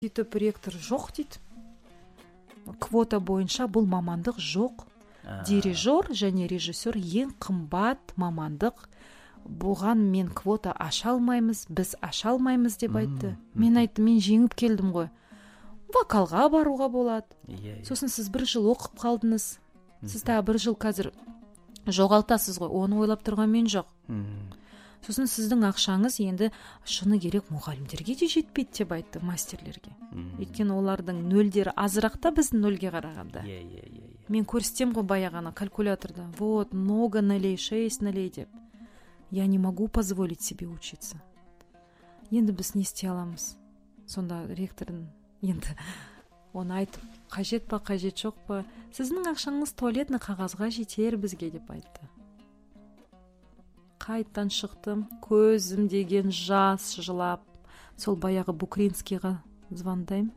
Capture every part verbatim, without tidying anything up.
сөйтіп ректор жоқ дейді, квота бойынша бұл мамандық жоқ, дирижер және режиссер ең қымбат мамандық, бұған мен квота аша алмаймыз, біз аша алмаймыз деп айтты. Мен айттым, мен жеңіп келдім ғой, вокалға баруға болады. Сосын сіз бір жыл оқып қалдыңыз, сіз тағы бір жыл қазір жоғалтасыз ғой, оны ойлап тұрған мен жоқ. Сосын сіздің ақшаңыз енді шыны керек мұғалімдерге де жетпейді деп айтты, мастерлерге. Өйткені олардың нөлдері азырақ та біздің нөлге қарағанда. Мен көрсетем ғой баяғана калькуляторда, вот, много нолей, шесть нолей деп. Я не могу позволить себе учиться. Енді біз не істей аламыз? Сонда ректордың енді оны айтып, қажет па, қажет жоқ па, сіздің ақшаңыз туалетный қағазға жетер бізге деп айтты. Қайттан шықтым, көзім деген жас жылап, сол баяғы Букринскийға звондаймын.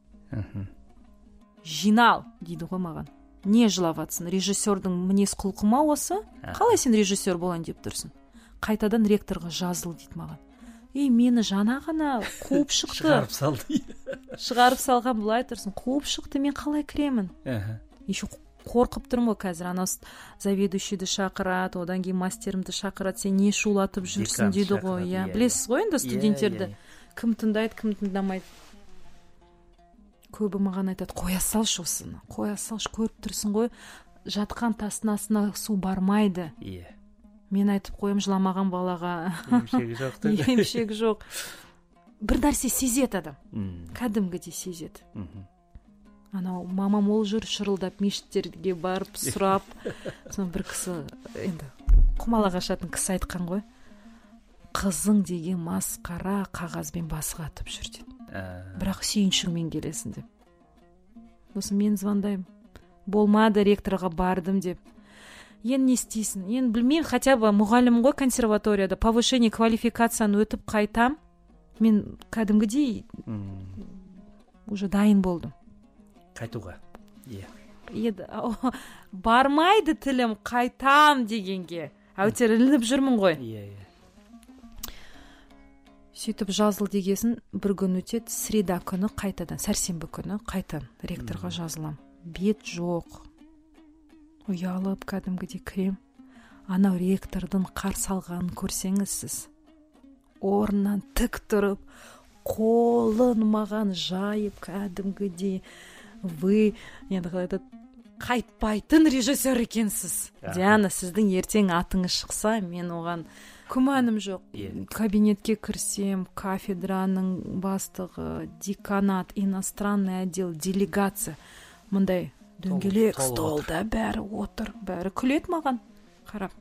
Жинал, дейді ғой маған. Не жылап атсын, режиссердің мінез құлқыма осы? Қалай сен режиссер болайын деп тұрсың? Қайтадан ректорға жазыл дейді маған. Ей, мені жана ғана қуып шықты. Шығарып салды. Шығарып салған бұлай тұрсын, қуып шықты, мен қалай кіремін? Еще қорқып тұрмын ғой қазір, анау заведующийді шақырады, одан кейін мастерімді шақырады, сен не шулатып жүрсің дейді ғой. Білесіз ғой енді студенттерді, кім тыңдайды, кім тыңдамайды. Көбі маған айтады, қоя салшы осыны, қоя салшы, көріп тұрсың ғой, жатқан тастың астына су бармайды. Мен айтып қойым, жыламаған балаға емшегі жоқ. Емшегі жоқ. Бір нәрсе сезет адам. Кәдімгідей сезет. Анау мамам ол жүр шырылдап мешіттерге барып сұрап, соны бір кісі, енді құмалақ ашатын кісі айтқан ғой, қызың деген масқара қағазбен басқа атып жүр дейді. Бірақ сүйіншіңмен келесің деп. Осы мен звондаймын. Болмады, ректорға бардым деп. Енді не істейсің? Енді білмеймін, хотя бы мұғалім ғой консерваторияда, повышение квалификацияны өтіп қайтам. Мен кәдімгідей уже дайын болдым. Қайтуға. Еді, бармайды тілім, қайтам дегенге. Әйтеуір ілініп жүрмін ғой. Сөйтіп жазыл дегесін бір күн өтеді, среда күні қайтадан, сәрсенбі күні қайтан ректорға жазылам. Бет жоқ. Ұялып кәдімгідей кірем. Анау ректордың қарсы алғанын көрсеңіз сіз. Орнынан тік тұрып, қолын маған жайып кәдімгідей, вы, енді қалайды, қайтпайтын режиссер екенсіз. Диана, сіздің ертең атыңыз шықса, мен оған күмәнім жоқ. Кабинетке кірсем, кафедраның бастығы, деканат, иностранный отдел, делегация, мұндай дөңгелек столда бәрі отыр, бәрі күлет маған қарап.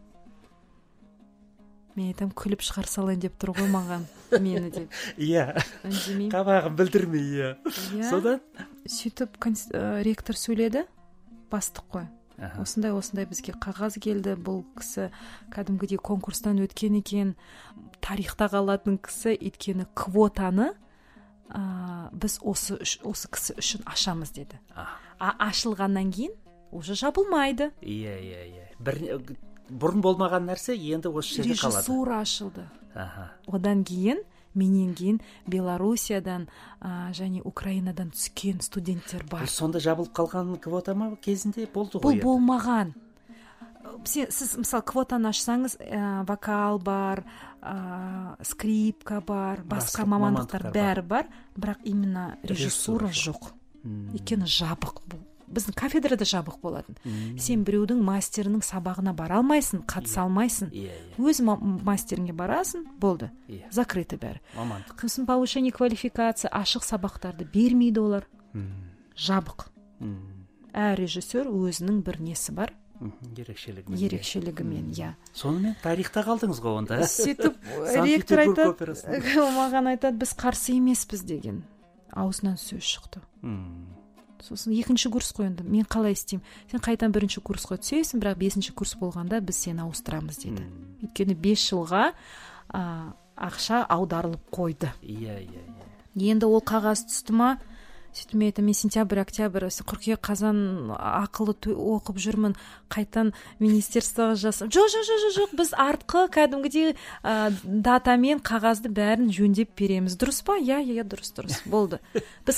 Мен айтам, күліп шығар салайын деп тұр ғой маған, мені деп. Иә, қабағын білдірмей, иә. Содан? Сөйтіп ректор сөйледі, бастық қой. Осындай, осындай бізге қағаз келді, бұл кісі кәдімгідей конкурстан өткен екен, тарихта қалатын кісі, өйткені квотаны біз осы кісі үшін ашамыз деді. Ашылғаннан кейін уже жабылмайды. Иә, иә, иә. Бұрын болмаған нәрсе енді осы жерде қалады. Режиссура ашылды. Одан кейін, менен кейін Белоруссиядан және Украинадан түскен студенттер бар. Сонда жабылып қалған квота ма кезінде болды ғой? Бұл болмаған. Сіз, мысалы, квотаны ашсаңыз, вокал бар, скрипка бар, басқа мамандықтар бәрі бар, бірақ именно режиссура жоқ. Өйткені жабық бұл. Біздің кафедрада жабық болатын. Сен біреудің мастерінің сабағына бара алмайсың, қатыса алмайсың. Өз мастеріңе барасың, болды. Закрыты бәрі. Сосын повышение квалификация, ашық сабақтарды бермейді олар. Жабық. Әр режиссер өзінің бір несі бар. Ерекшелігімен. Ерекшелігімен, иә. Сонымен тарихта қалдыңыз ғой онда. Сөйтіп ректор айтады, маған айтады, біз қарсы емеспіз деген. Аузынан сөз шықты. Сосын екінші курс қойынды. Мен қалай істеймін? Сен қайтан бірінші курсқа түсесің, бірақ бесінші курс болғанда біз сені ауыстырамыз деді. Өйткені бес жылға ақша аударылып қойды. Иә, иә, иә. Енді ол қағаз түсті ма, сөйтіп мен айтамын, мен сентябрь октябрь қыркүйек қазан ақылы оқып жүрмін, қайтан министерствоға жасап, жоқ жоқ жоқ жоқ біз артқы кәдімгідей датамен қағазды бәрін жөндеп береміз, дұрыс па? Иә иә дұрыс дұрыс болды. Біз